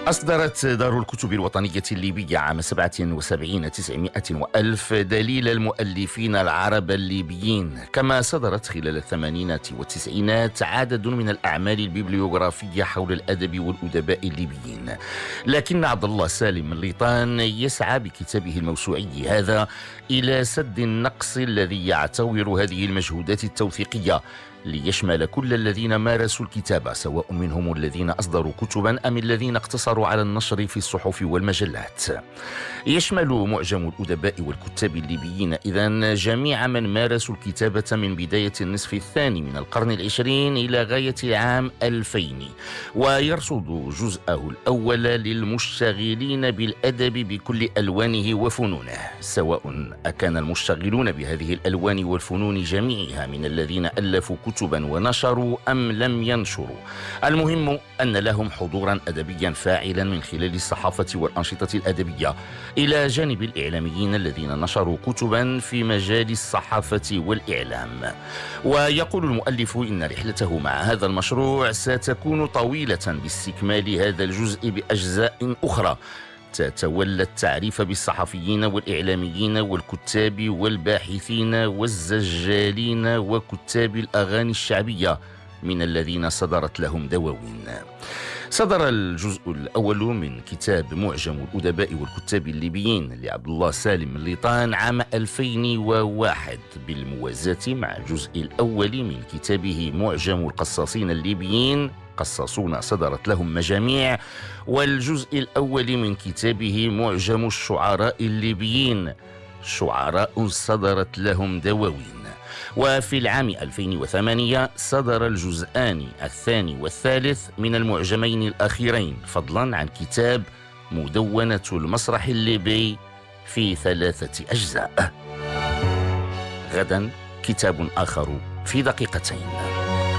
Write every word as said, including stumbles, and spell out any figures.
أصدرت دار الكتب الوطنية الليبية عام سبعة وسبعين تسعمائة وألف دليل المؤلفين العرب الليبيين، كما صدرت خلال الثمانينات والتسعينات عدد من الأعمال الببليوغرافية حول الأدب والأدباء الليبيين. لكن عبد الله سالم من ليطان يسعى بكتابه الموسوعي هذا إلى سد النقص الذي يعتبر هذه المجهودات التوثيقية، ليشمل كل الذين مارسوا الكتابة، سواء منهم الذين أصدروا كتبا أم الذين اقتصروا على النشر في الصحف والمجلات. يشمل معجم الأدباء والكتاب الليبيين إذن جميع من مارسوا الكتابة من بداية النصف الثاني من القرن العشرين إلى غاية العام ألفين، ويرصد جزءه الأول للمشتغلين بالأدب بكل ألوانه وفنونه، سواء أكان المشتغلون بهذه الألوان والفنون جميعها من الذين ألفوا كتبا ونشروا أم لم ينشروا. المهم أن لهم حضورا أدبيا فاعلا من خلال الصحافة والأنشطة الأدبية، إلى جانب الإعلاميين الذين نشروا كتبا في مجال الصحافة والإعلام. ويقول المؤلف إن رحلته مع هذا المشروع ستكون طويلة باستكمال هذا الجزء بأجزاء أخرى تتولى التعريف بالصحفيين والإعلاميين والكتاب والباحثين والزجالين وكتاب الأغاني الشعبية من الذين صدرت لهم دواوين. صدر الجزء الأول من كتاب معجم الأدباء والكتاب الليبيين لعبد الله سالم من ليطان عام ألفين وواحد، بالموازاة مع الجزء الأول من كتابه معجم القصاصين الليبيين، قصاصون صدرت لهم مجاميع، والجزء الأول من كتابه معجم الشعراء الليبيين، شعراء صدرت لهم دواوين. وفي العام ألفين وثمانية صدر الجزءان الثاني والثالث من المعجمين الأخيرين، فضلا عن كتاب مدونة المسرح الليبي في ثلاثة أجزاء. غدا كتاب آخر في دقيقتين.